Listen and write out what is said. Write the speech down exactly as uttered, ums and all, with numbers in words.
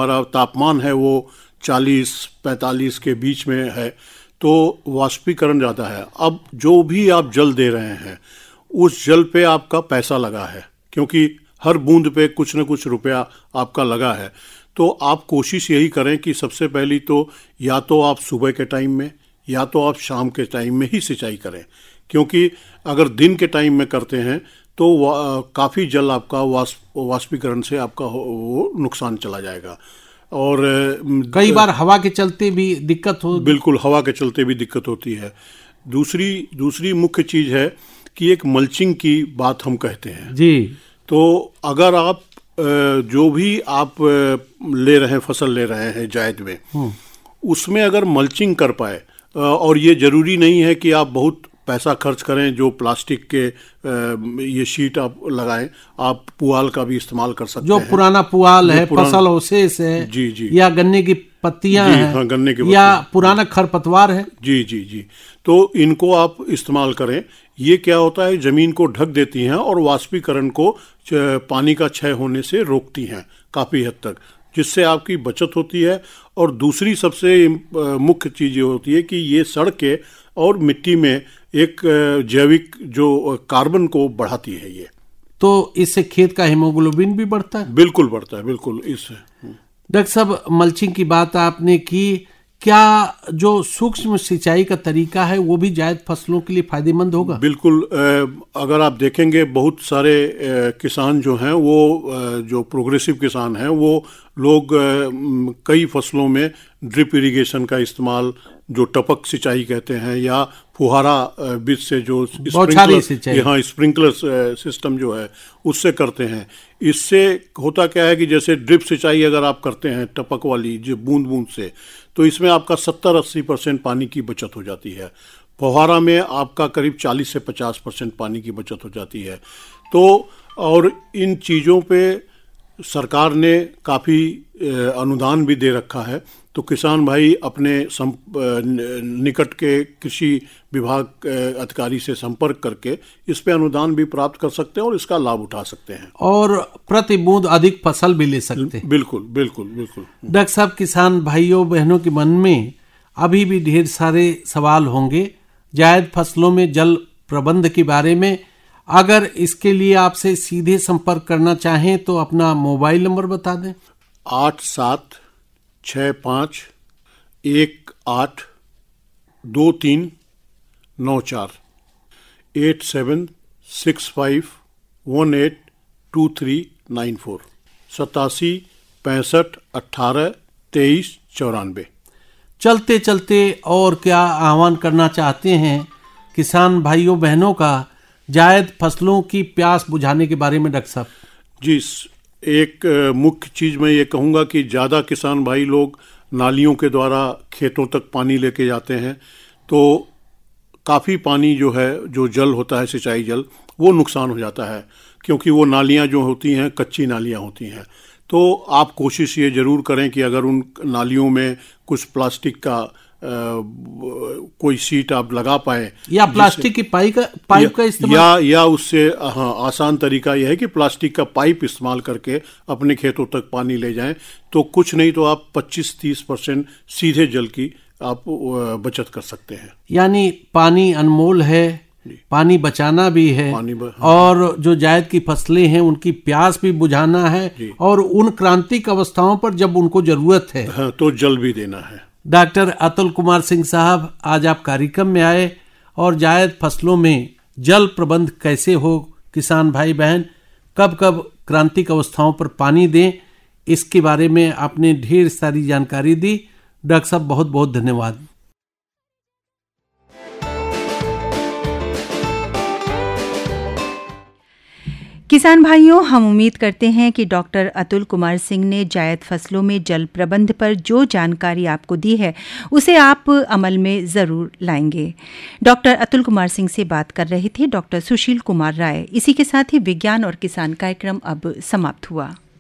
हमारा तापमान है वो चालीस पैंतालीस के बीच में है तो वाष्पीकरण ज़्यादा है। अब जो भी आप जल दे रहे हैं उस जल पे आपका पैसा लगा है, क्योंकि हर बूंद पे कुछ न कुछ रुपया आपका लगा है। तो आप कोशिश यही करें कि सबसे पहली तो या तो आप सुबह के टाइम में या तो आप शाम के टाइम में ही सिंचाई करें, क्योंकि अगर दिन के टाइम में करते हैं तो काफ़ी जल आपका वाष्प वाष्पीकरण से आपका वो नुकसान चला जाएगा। और कई बार हवा के चलते भी दिक्कत हो। बिल्कुल, हवा के चलते भी दिक्कत होती है। दूसरी दूसरी मुख्य चीज़ है कि एक मल्चिंग की बात हम कहते हैं जी। तो अगर आप जो भी आप ले रहे हैं, फसल ले रहे हैं जायद में, उसमें अगर मल्चिंग कर पाए, और ये ज़रूरी नहीं है कि आप बहुत पैसा खर्च करें जो प्लास्टिक के ये शीट आप लगाएं, आप पुआल का भी इस्तेमाल कर सकते जो हैं। पुराना पुआल है, फसल अवशेष है, जी जी, या गन्ने की पत्तियां हैं, हाँ, गन्ने की या पुराना खरपतवार है, जी जी जी, तो इनको आप इस्तेमाल करें। ये क्या होता है, ज़मीन को ढक देती हैं और वाष्पीकरण को पानी का क्षय होने से रोकती हैं काफ़ी हद तक, जिससे आपकी बचत होती है। और दूसरी सबसे मुख्य चीज़ ये होती है कि ये सड़ के और मिट्टी में एक जैविक जो कार्बन को बढ़ाती है ये, तो इससे खेत का हीमोग्लोबिन भी बढ़ता है। बिल्कुल बढ़ता है, बिल्कुल। इससे डॉक्टर साहब, मल्चिंग की बात आपने की, क्या जो सूक्ष्म सिंचाई का तरीका है वो भी जायद फसलों के लिए फायदेमंद होगा? बिल्कुल। अगर आप देखेंगे बहुत सारे किसान जो हैं वो जो प्रोग्रेसिव किसान हैं वो लोग कई फसलों में ड्रिप इरिगेशन का इस्तेमाल, जो टपक सिंचाई कहते हैं, या फुहारा बीज से जो स्प्रिंकलर, यहाँ स्प्रिंकलर सिस्टम जो है उससे करते हैं। इससे होता क्या है कि जैसे ड्रिप सिंचाई अगर आप करते हैं टपक वाली जो बूंद बूंद से, तो इसमें आपका सत्तर अस्सी परसेंट पानी की बचत हो जाती है। फुहारा में आपका करीब चालीस से पचास परसेंट पानी की बचत हो जाती है। तो और इन चीज़ों पे सरकार ने काफ़ी अनुदान भी दे रखा है, तो किसान भाई अपने निकट के कृषि विभाग अधिकारी से संपर्क करके इस पे अनुदान भी प्राप्त कर सकते हैं और इसका लाभ उठा सकते हैं, और प्रति बूंद अधिक फसल भी ले सकते हैं। बिल्कुल बिल्कुल बिल्कुल। डॉक्टर साहब, किसान भाइयों बहनों के मन में अभी भी ढेर सारे सवाल होंगे जायद फसलों में जल प्रबंध के बारे में। अगर इसके लिए आपसे सीधे संपर्क करना चाहें तो अपना मोबाइल नंबर बता दें। आठ सात छः पाँच एक आठ दो तीन नौ चार, eight seven six five one eight to three nine four, सतासी पैंसठ अट्ठारह तेईस चौरानवे। चलते चलते और क्या आह्वान करना चाहते हैं किसान भाइयों बहनों का जायद फसलों की प्यास बुझाने के बारे में? डॉक्टर साहब जी, एक मुख्य चीज़ मैं ये कहूँगा कि ज़्यादा किसान भाई लोग नालियों के द्वारा खेतों तक पानी लेके जाते हैं, तो काफ़ी पानी जो है, जो जल होता है सिंचाई जल, वो नुकसान हो जाता है, क्योंकि वो नालियाँ जो होती हैं कच्ची नालियाँ होती हैं। तो आप कोशिश ये ज़रूर करें कि अगर उन नालियों में कुछ प्लास्टिक का आ, कोई सीट आप लगा पाए, या प्लास्टिक की पाइप का पाइप का इस्तेमाल, या या उससे हाँ आसान तरीका यह है कि प्लास्टिक का पाइप इस्तेमाल करके अपने खेतों तक पानी ले जाएं, तो कुछ नहीं तो आप पच्चीस तीस परसेंट सीधे जल की आप बचत कर सकते हैं। यानी पानी अनमोल है, पानी बचाना भी है, पानी ब... हाँ। और जो जायद की फसलें हैं उनकी प्यास भी बुझाना है, और उन क्रांतिक अवस्थाओं पर जब उनको जरूरत है हाँ, तो जल भी देना है। डॉक्टर अतुल कुमार सिंह साहब, आज आप कार्यक्रम में आए और जायद फसलों में जल प्रबंध कैसे हो, किसान भाई बहन कब कब क्रांतिक अवस्थाओं पर पानी दें, इसके बारे में आपने ढेर सारी जानकारी दी। डॉक्टर साहब बहुत बहुत धन्यवाद। किसान भाइयों, हम उम्मीद करते हैं कि डॉक्टर अतुल कुमार सिंह ने जायद फसलों में जल प्रबंध पर जो जानकारी आपको दी है उसे आप अमल में ज़रूर लाएंगे। डॉक्टर अतुल कुमार सिंह से बात कर रहे थे डॉक्टर सुशील कुमार राय। इसी के साथ ही विज्ञान और किसान कार्यक्रम अब समाप्त हुआ।